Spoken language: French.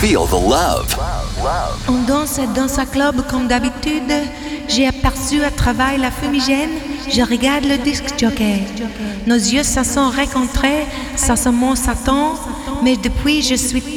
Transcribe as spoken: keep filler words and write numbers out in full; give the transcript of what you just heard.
feel the love. On danse dans un club comme d'habitude. J'ai aperçu à travers la fumigène. Je regarde le disque jockey. Nos yeux se sont rencontrés, ça se mon Satan. Mais depuis, je suis